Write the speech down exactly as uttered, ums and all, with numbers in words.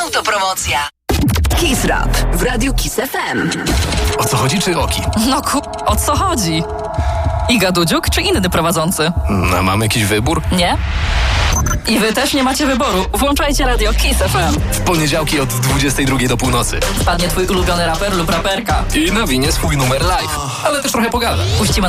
Autopromocja. Kiss Rap w Radiu Kiss F M. O co chodzi, czy o ki? No ku... o co chodzi? Iga Dudziuk czy inny prowadzący? No, mam jakiś wybór? Nie? I wy też nie macie wyboru. Włączajcie Radio Kiss F M. W poniedziałki od dwudziestej drugiej do północy. Wpadnie twój ulubiony raper lub raperka. I nawinie swój numer live. Ale też trochę pogada. Puścimy